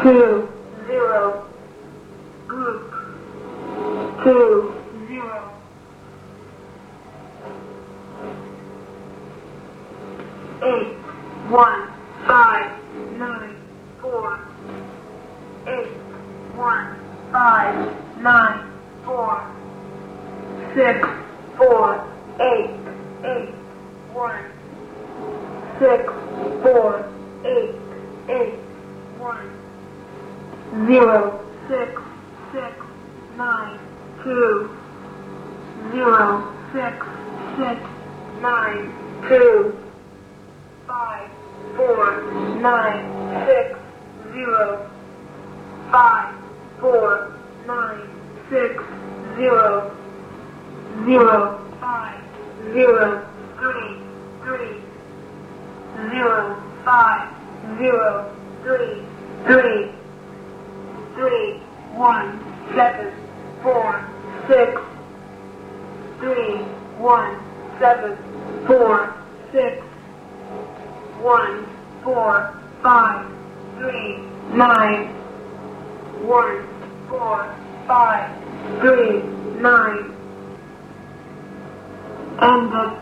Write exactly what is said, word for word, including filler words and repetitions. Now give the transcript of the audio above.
two, zero, group, two, zero, eight, one, five, nine, four, eight, one, five, nine, four, six, four, eight, eight, one, six, four, eight, eight, one, zero, six, six, nine, two, zero, six, six, nine, two, five, four, nine, six, zero, five, four, nine, six, zero, zero, five, zero, three, three, zero, five, zero, three, three, three, one, seven, four, six, three, one, seven, four, six, one, four, five, three, nine, one, four, five, three, nine, and the